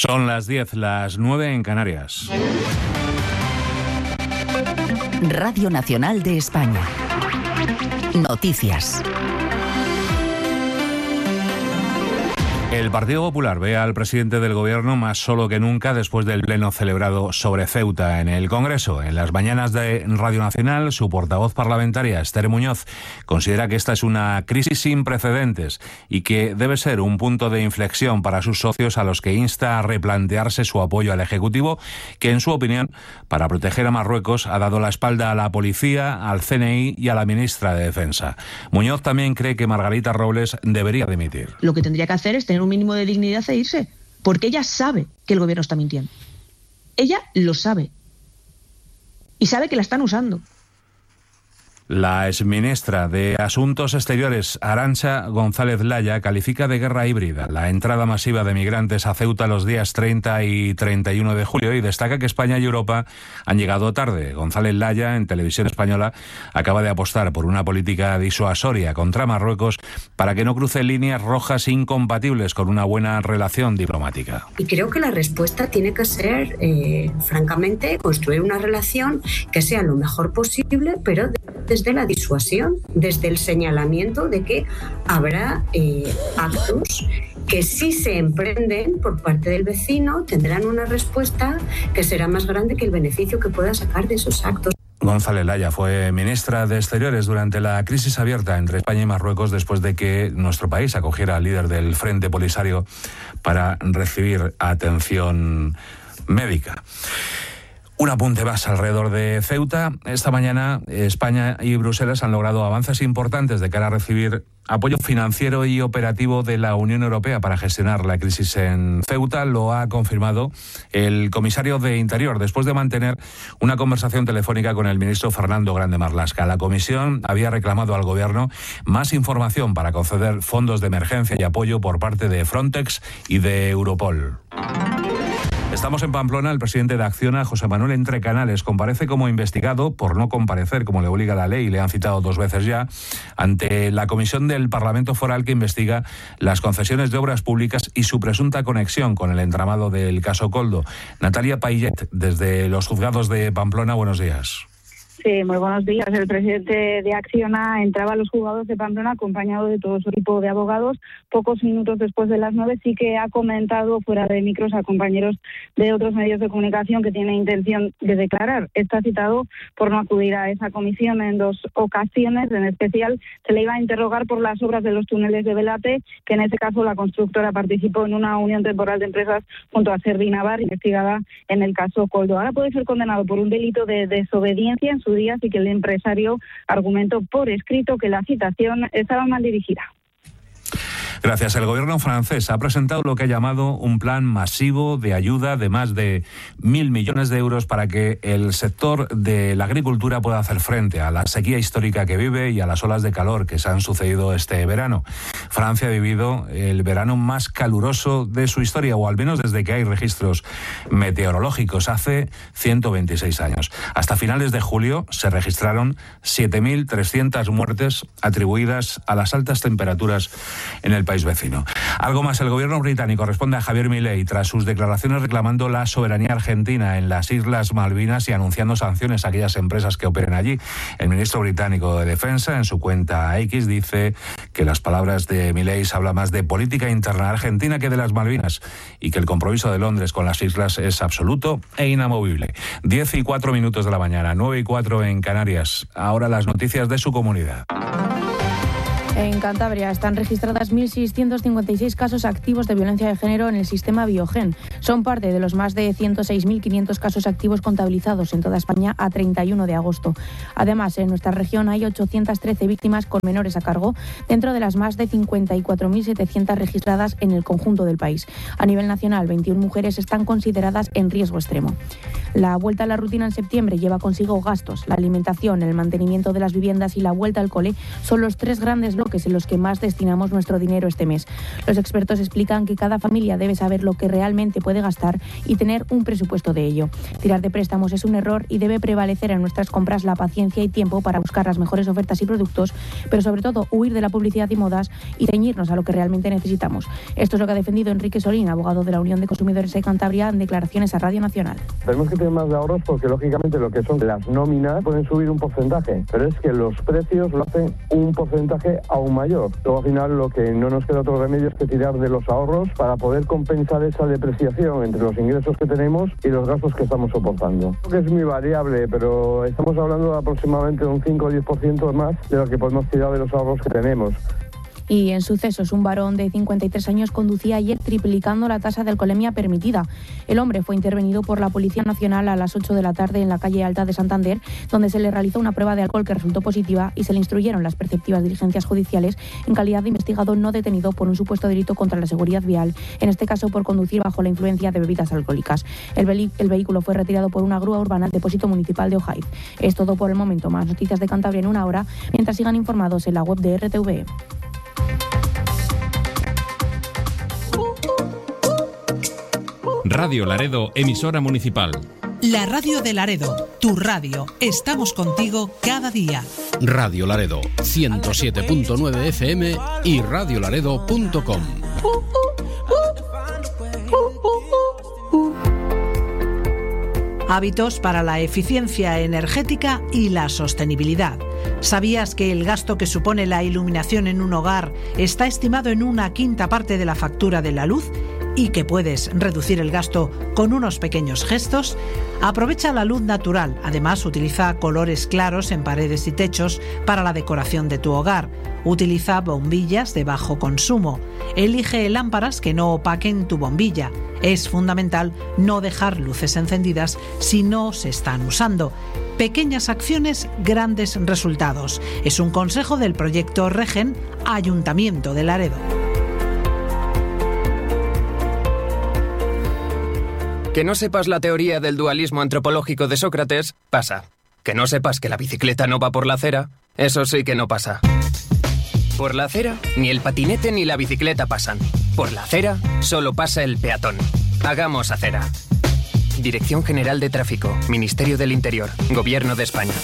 Son las 10, las 9 en Canarias. Radio Nacional de España. Noticias. El Partido Popular ve al presidente del Gobierno más solo que nunca después del pleno celebrado sobre Ceuta en el Congreso. En las mañanas de Radio Nacional, su portavoz parlamentaria, Esther Muñoz, considera que esta es una crisis sin precedentes y que debe ser un punto de inflexión para sus socios, a los que insta a replantearse su apoyo al Ejecutivo, que en su opinión, para proteger a Marruecos, ha dado la espalda a la policía, al CNI y a la ministra de Defensa. Muñoz también cree que Margarita Robles debería dimitir. Lo que tendría que hacer es tener un mínimo de dignidad e irse, porque ella sabe que el gobierno está mintiendo. Ella lo sabe. Y sabe que la están usando. La exministra de Asuntos Exteriores, Arantxa González Laya, califica de guerra híbrida la entrada masiva de migrantes a Ceuta los días 30 y 31 de julio y destaca que España y Europa han llegado tarde. González Laya, en Televisión Española, acaba de apostar por una política disuasoria contra Marruecos para que no cruce líneas rojas incompatibles con una buena relación diplomática. Y creo que la respuesta tiene que ser, francamente, construir una relación que sea lo mejor posible, pero desde la disuasión, desde el señalamiento de que habrá actos que si se emprenden por parte del vecino tendrán una respuesta que será más grande que el beneficio que pueda sacar de esos actos. González Laya fue ministra de Exteriores durante la crisis abierta entre España y Marruecos, después de que nuestro país acogiera al líder del Frente Polisario para recibir atención médica. Un apunte más alrededor de Ceuta. Esta mañana España y Bruselas han logrado avances importantes de cara a recibir apoyo financiero y operativo de la Unión Europea para gestionar la crisis en Ceuta. Lo ha confirmado el comisario de Interior después de mantener una conversación telefónica con el ministro Fernando Grande Marlaska. La comisión había reclamado al gobierno más información para conceder fondos de emergencia y apoyo por parte de Frontex y de Europol. Estamos en Pamplona. El presidente de Acciona, José Manuel Entrecanales, comparece como investigado por no comparecer como le obliga la ley, le han citado 2 veces ya, ante la comisión del Parlamento Foral que investiga las concesiones de obras públicas y su presunta conexión con el entramado del caso Koldo. Natalia Paillet, desde los juzgados de Pamplona, buenos días. Sí, muy buenos días. El presidente de Acciona entraba a los juzgados de Pamplona acompañado de todo su equipo de abogados. Pocos minutos después de las 9 sí que ha comentado fuera de micros a compañeros de otros medios de comunicación que tiene intención de declarar. Está citado por no acudir a esa comisión en 2 ocasiones. En especial se le iba a interrogar por las obras de los túneles de Belate, que en ese caso la constructora participó en una unión temporal de empresas junto a Servinavar, investigada en el caso Koldo. Ahora puede ser condenado por un delito de desobediencia en su día, así que el empresario argumentó por escrito que la citación estaba mal dirigida. Gracias. El gobierno francés ha presentado lo que ha llamado un plan masivo de ayuda de más de 1.000 millones de euros para que el sector de la agricultura pueda hacer frente a la sequía histórica que vive y a las olas de calor que se han sucedido este verano. Francia ha vivido el verano más caluroso de su historia, o al menos desde que hay registros meteorológicos, hace 126 años. Hasta finales de julio se registraron 7.300 muertes atribuidas a las altas temperaturas en el país vecino. Algo más, el gobierno británico responde a Javier Milei tras sus declaraciones reclamando la soberanía argentina en las Islas Malvinas y anunciando sanciones a aquellas empresas que operen allí. El ministro británico de Defensa, en su cuenta X, dice que las palabras de Milei hablan más de política interna argentina que de las Malvinas y que el compromiso de Londres con las islas es absoluto e inamovible. 10:04 de la mañana, 9:04 en Canarias. Ahora las noticias de su comunidad. En Cantabria están registradas 1.656 casos activos de violencia de género en el sistema Biogen. Son parte de los más de 106.500 casos activos contabilizados en toda España a 31 de agosto. Además, en nuestra región hay 813 víctimas con menores a cargo, dentro de las más de 54.700 registradas en el conjunto del país. A nivel nacional, 21 mujeres están consideradas en riesgo extremo. La vuelta a la rutina en septiembre lleva consigo gastos. La alimentación, el mantenimiento de las viviendas y la vuelta al cole son los 3 grandes bloques en los que más destinamos nuestro dinero este mes. Los expertos explican que cada familia debe saber lo que realmente puede gastar y tener un presupuesto de ello. Tirar de préstamos es un error y debe prevalecer en nuestras compras la paciencia y tiempo para buscar las mejores ofertas y productos, pero sobre todo huir de la publicidad y modas y ceñirnos a lo que realmente necesitamos. Esto es lo que ha defendido Enrique Solín, abogado de la Unión de Consumidores de Cantabria, en declaraciones a Radio Nacional. Tenemos que tener más de ahorros porque lógicamente lo que son las nóminas pueden subir un porcentaje, pero es que los precios lo hacen un porcentaje aún mayor. Luego al final lo que no nos queda otro remedio es que tirar de los ahorros para poder compensar esa depreciación entre los ingresos que tenemos y los gastos que estamos soportando. Creo que es muy variable, pero estamos hablando de aproximadamente un 5 o 10% más de lo que podemos tirar de los ahorros que tenemos. Y en sucesos, un varón de 53 años conducía ayer triplicando la tasa de alcoholemia permitida. El hombre fue intervenido por la Policía Nacional a las 8 de la tarde en la calle Alta de Santander, donde se le realizó una prueba de alcohol que resultó positiva y se le instruyeron las perceptivas diligencias judiciales en calidad de investigado no detenido por un supuesto delito contra la seguridad vial, en este caso por conducir bajo la influencia de bebidas alcohólicas. El vehículo fue retirado por una grúa urbana al depósito municipal de Ojaiz. Es todo por el momento. Más noticias de Cantabria en una hora, mientras sigan informados en la web de RTV. Radio Laredo, emisora municipal. La radio de Laredo, tu radio. Estamos contigo cada día. Radio Laredo, 107.9 FM y radiolaredo.com. Hábitos para la eficiencia energética y la sostenibilidad. ¿Sabías que el gasto que supone la iluminación en un hogar está estimado en 1/5 parte de la factura de la luz? ¿Y que puedes reducir el gasto con unos pequeños gestos? Aprovecha la luz natural. Además, utiliza colores claros en paredes y techos para la decoración de tu hogar. Utiliza bombillas de bajo consumo. Elige lámparas que no opaquen tu bombilla. Es fundamental no dejar luces encendidas si no se están usando. Pequeñas acciones, grandes resultados. Es un consejo del proyecto Regen, Ayuntamiento de Laredo. Que no sepas la teoría del dualismo antropológico de Sócrates, pasa. Que no sepas que la bicicleta no va por la acera, eso sí que no pasa. Por la acera, ni el patinete ni la bicicleta pasan. Por la acera, solo pasa el peatón. Hagamos acera. Dirección General de Tráfico, Ministerio del Interior, Gobierno de España.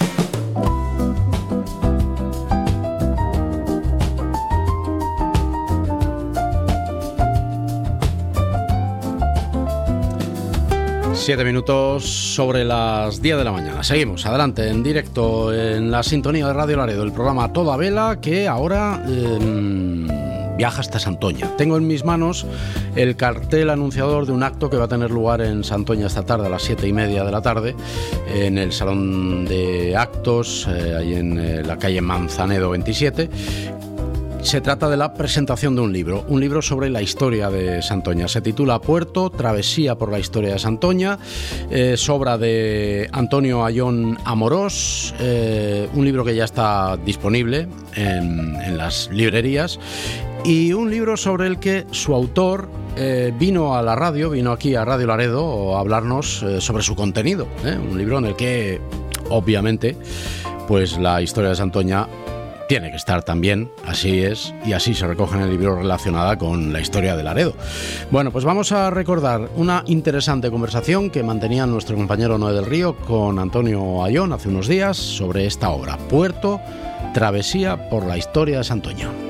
Siete minutos sobre las 10 de la mañana. Seguimos adelante en directo en la sintonía de Radio Laredo, el programa Toda Vela, que ahora viaja hasta Santoña. Tengo en mis manos el cartel anunciador de un acto que va a tener lugar en Santoña esta tarde a las 7:30 de la tarde en el Salón de Actos, ahí en la calle Manzanedo 27. Se trata de la presentación de un libro sobre la historia de Santoña. Se titula Puerto, travesía por la historia de Santoña, es obra de Antonio Ayón Amorós, un libro que ya está disponible en las librerías, y un libro sobre el que su autor vino aquí a Radio Laredo a hablarnos sobre su contenido, un libro en el que obviamente pues la historia de Santoña tiene que estar también, así es, y así se recoge en el libro relacionada con la historia de Laredo. Bueno, pues vamos a recordar una interesante conversación que mantenía nuestro compañero Noé del Río con Antonio Ayón hace unos días sobre esta obra, Puerto, travesía por la historia de Santoña.